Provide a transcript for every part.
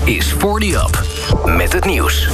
is 40 Up met het nieuws.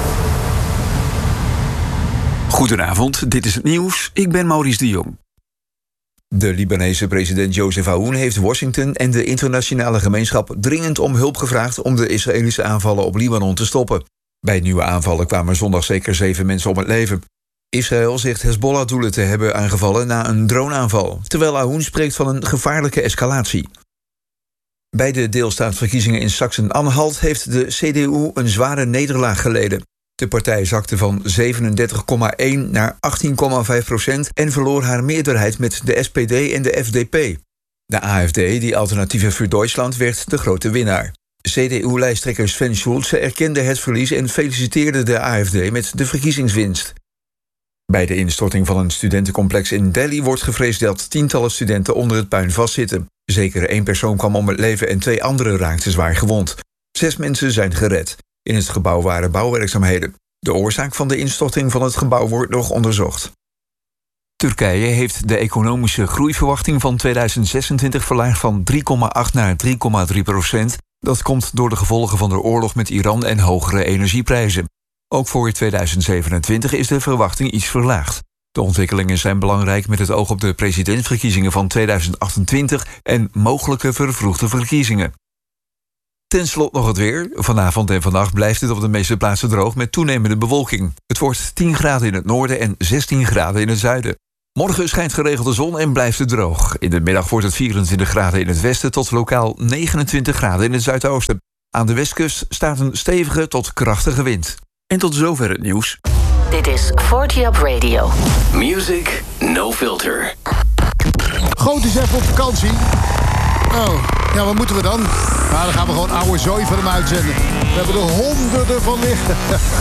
Goedenavond, dit is het nieuws. Ik ben Maurice de Jong. De Libanese president Joseph Aoun heeft Washington en de internationale gemeenschap dringend om hulp gevraagd om de Israëlische aanvallen op Libanon te stoppen. Bij nieuwe aanvallen kwamen zondag zeker 7 mensen om het leven. Israël zegt Hezbollah-doelen te hebben aangevallen na een droneaanval, terwijl Aoun spreekt van een gevaarlijke escalatie. Bij de deelstaatsverkiezingen in Sachsen-Anhalt heeft de CDU een zware nederlaag geleden. De partij zakte van 37,1 naar 18,5% en verloor haar meerderheid met de SPD en de FDP. De AfD, die Alternatieven für Deutschland, werd de grote winnaar. CDU-lijsttrekker Sven Schulze erkende het verlies en feliciteerde de AfD met de verkiezingswinst. Bij de instorting van een studentencomplex in Delhi wordt gevreesd dat tientallen studenten onder het puin vastzitten. Zeker 1 persoon kwam om het leven en 2 anderen raakten zwaar gewond. 6 mensen zijn gered. In het gebouw waren bouwwerkzaamheden. De oorzaak van de instorting van het gebouw wordt nog onderzocht. Turkije heeft de economische groeiverwachting van 2026 verlaagd van 3,8 naar 3,3%. Dat komt door de gevolgen van de oorlog met Iran en hogere energieprijzen. Ook voor 2027 is de verwachting iets verlaagd. De ontwikkelingen zijn belangrijk met het oog op de presidentsverkiezingen van 2028 en mogelijke vervroegde verkiezingen. Ten slotte nog het weer. Vanavond en vannacht blijft het op de meeste plaatsen droog met toenemende bewolking. Het wordt 10 graden in het noorden en 16 graden in het zuiden. Morgen schijnt geregeld de zon en blijft het droog. In de middag wordt het 24 graden in het westen tot lokaal 29 graden in het zuidoosten. Aan de westkust staat een stevige tot krachtige wind. En tot zover het nieuws. Dit is 40 Up Radio. Music No Filter. Groot is even op vakantie. Oh, ja, wat moeten we dan? Nou, dan gaan we gewoon oude zooi van hem uitzenden. We hebben er honderden van liggen.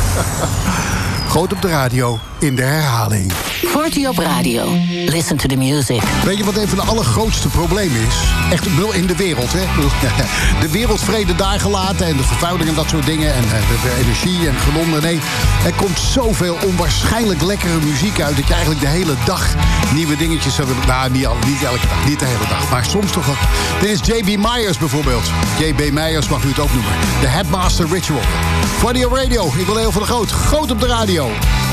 Groot op de radio, in de herhaling. 40 Up Radio. Listen to the music. Weet je wat een van de allergrootste problemen is? Echt in de wereld, hè? De wereldvrede daar gelaten en de vervuiling en dat soort dingen. En de energie en genonden. Nee, er komt zoveel onwaarschijnlijk lekkere muziek uit dat je eigenlijk de hele dag nieuwe dingetjes zou willen. Nou, niet elke dag, niet de hele dag. Maar soms toch wel. Dit is J.B. Myers bijvoorbeeld. J.B. Myers mag u het ook noemen. De Headmaster Ritual. 40 Up Radio, ik wil heel van de Groot. Groot op de radio.